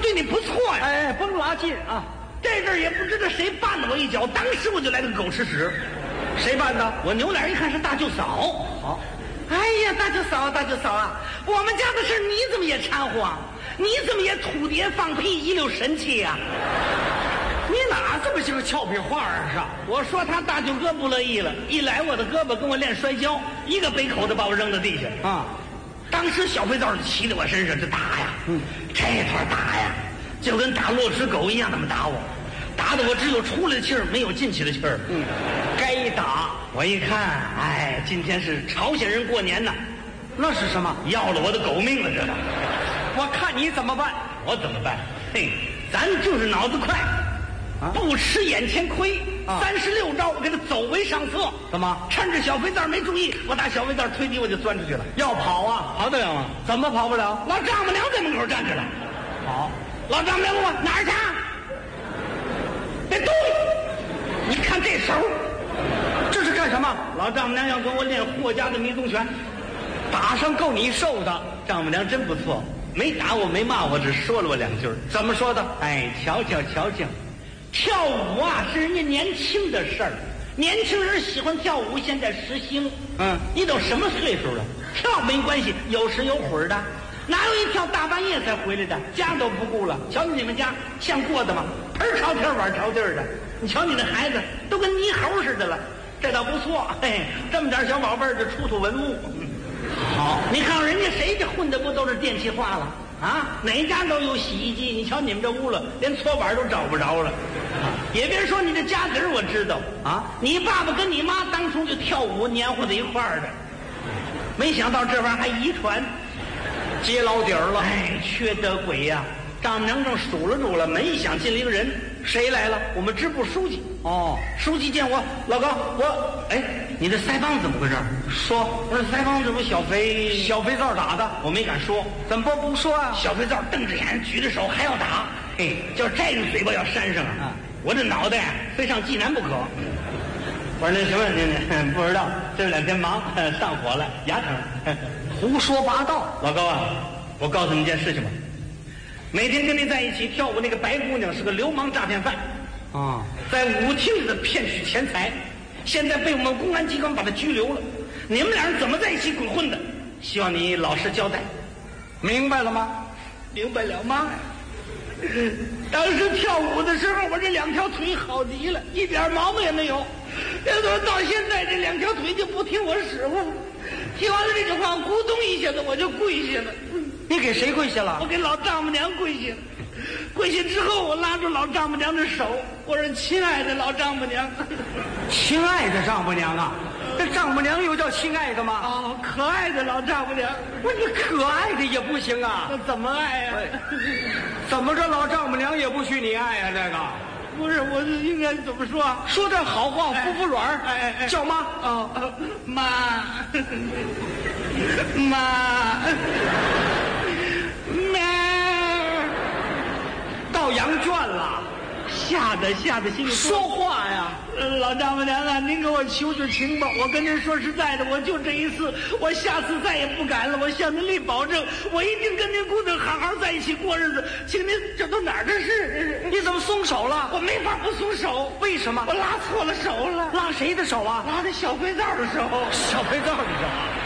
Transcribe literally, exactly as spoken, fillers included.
对你不错呀。 哎，甭拉近啊！ 这阵儿也不知道谁绊了我一脚，当时我就来个狗吃屎。 谁办的？ 我扭脸一看是大舅嫂。 好， 哎呀，大舅嫂，大舅嫂啊，我们家的事儿你怎么也掺和？你怎么也土碟放屁一溜神气呀、 你哪这么些个俏皮话啊？是？ 我说他大舅哥不乐意了，一来我的胳膊跟我练摔跤，一个背口的把我扔到地下啊！ 当时小肥皂就骑在我身上，这打呀， 嗯， 这团打呀，就跟打落石狗一样，那么打我，打得我只有出来的气儿，没有进去的气儿。 嗯，该打。 我一看，哎，今天是朝鲜人过年呐， 那是什么？ 要了我的狗命了，这个。 我看你怎么办？ 我怎么办？嘿，咱就是脑子快， 啊、 不吃眼前亏。三十六招，我给他走为上策。 怎么？ 趁着小肥皂没注意，我打小肥皂推底我就钻出去了。 要跑啊？ 跑得了吗？ 怎么跑不了？ 老丈母娘在门口站着了。 好， 老丈母娘问我哪儿去？别动！你看这手， 这是干什么？ 老丈母娘要跟我练霍家的迷踪拳， 打上够你受的。 丈母娘真不错，没打我，没骂我，只说了我两句。 怎么说的？ 哎，瞧瞧瞧瞧，跳舞啊是人家年轻的事儿，年轻人喜欢跳舞，现在时兴。 嗯， 你都什么岁数了？跳没关系，有时有会儿的，哪有一跳大半夜才回来的？家都不顾了。瞧你们家像过的吗？盆朝天碗朝地的。你瞧你那孩子都跟泥猴似的了，这倒不错。嘿，这么点小宝贝儿就出土文物。好，你看看人家谁这混的不都是电气化了啊？哪家都有洗衣机，你瞧你们这屋了，连搓碗都找不着了。也别说你这家底儿，我知道啊，你爸爸跟你妈当初就跳舞黏糊在一块儿的，没想到这玩意儿还遗传， 接老底儿了。 哎，缺德鬼呀、啊！丈母娘正数落住了，门一响进了一个人，谁来了？我们支部书记。 哦， 书记见我，老高，我，哎，你这腮帮怎么回事？说，我说腮帮这不小肥小肥皂打的， 我没敢说， 怎么不不说啊？ 小肥皂瞪着眼，举着手还要打，嘿，叫这个嘴巴要扇上啊！我这脑袋非上济南不可。我说那什么，您不知道，这两天忙上火了，牙疼。 胡说八道！ 老高啊，我告诉你一件事情吧。每天跟你在一起跳舞那个白姑娘是个流氓诈骗犯， 啊， 在舞厅里头骗取钱财，现在被我们公安机关把他拘留了。你们俩人怎么在一起鬼混的？希望你老实交代。 明白了吗？ 明白了吗？当时跳舞的时候，我这两条腿好极了，一点毛病也没有。要说到现在这两条腿就不听我使唤。听完了这句话，咕咚一下子我就跪下了。 你给谁跪下了？ 我给老丈母娘跪下了。跪下之后，我拉住老丈母娘的手，我说：“亲爱的老丈母娘， 亲爱的丈母娘啊，这丈母娘又叫亲爱的吗？ 哦，可爱的老丈母娘。 不是你可爱的也不行啊， 那怎么爱呀、啊？ 怎么着老丈母娘也不许你爱啊？这个不是，我应该怎么说？ 说点好话，服服软儿。 哎哎哎， 叫妈哦，妈，妈。” 到羊圈了， 吓得吓得心里说话呀！ 老丈母娘啊，您给我求求情吧！我跟您说实在的，我就这一次，我下次再也不敢了。我向您立保证，我一定跟您姑娘好好在一起过日子。请您，这都哪儿的事？ 你怎么松手了？ 我没法不松手。 为什么？ 我拉错了手了。 拉谁的手啊？ 拉那小肥皂的手。 小肥皂的手。